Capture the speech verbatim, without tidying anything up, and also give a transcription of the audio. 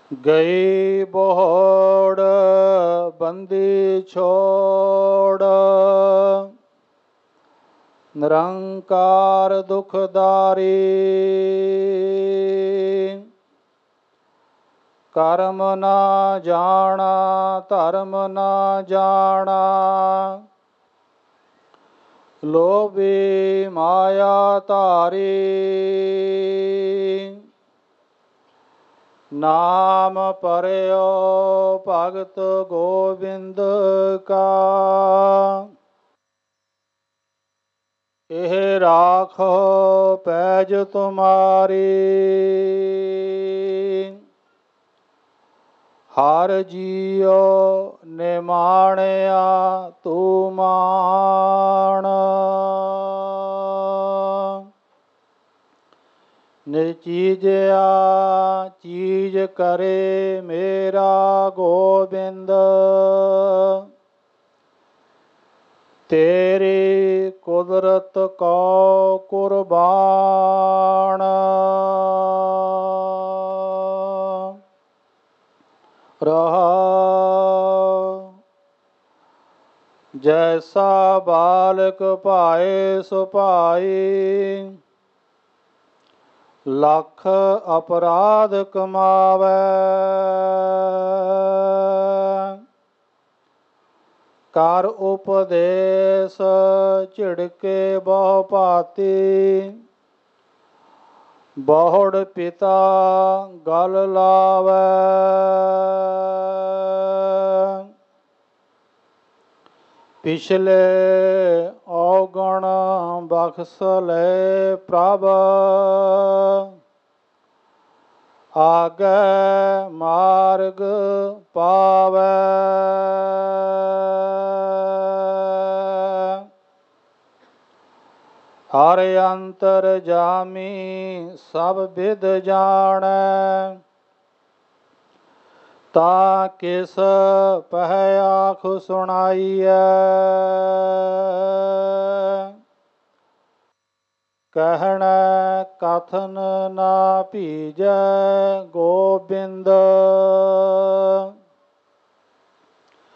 ਗਈ ਬੋੜ ਬੰਦੀ ਛੋੜ, ਨਿਰੰਕਾਰ ਦੁਖਦਾਰੀ। ਕਰਮ ਨਾ ਜਾਣਾ ਧਰਮ ਨਾ ਜਾਣਾ, ਲੋਭੀ ਮਾਇਆ ਧਾਰੀ। ਨਾਮ ਪਰਿਓ ਭਗਤ ਗੋਬਿੰਦ ਕਾ, ਇਹ ਰਾਖੋ ਪੈਜ ਤੁਮਾਰੀ। ਹਰ ਜੀਉ ਨਿਮਾਣਿਆ ਤੂੰ ਮਾਣ, ਨਿਚੀਜਿਆ ਚੀਜ ਕਰੇ ਮੇਰਾ ਗੋਬਿੰਦ। ਤੇਰੀ ਕੁਦਰਤ ਕੋ ਕੁਰਬਾਨ, ਰਹਾਉ। ਜੈਸਾ ਬਾਲਕ ਭਾਏ ਸੋ ਭਾਈ, ਲੱਖ ਅਪਰਾਧ ਕਮਾਵੈ। ਕਰ ਉਪਦੇਸ ਝਿੜਕੇ ਬਹੁ ਭਾਂਤੀ, ਬਹੁੜ ਪਿਤਾ ਗਲ ਲਾਵੈ। ਪਿਛਲੇ ਔਗਣ ਬਖਸ਼ ਲੈ ਪ੍ਰਭ, ਆਗੈ ਮਾਰਗ ਪਾਵੈ। ਹਰਿ ਅੰਤਰ ਜਾਮੀ ਸਭ ਬਿਧ ਜਾਣੈ, ਤਾ ਕਿਸ ਪਹਿ ਆਖ ਸੁਣਾਈਐ। ਕਹਿਣੈ ਕਥਨ ਨਾ ਭੀਜੈ ਗੋਬਿੰਦ,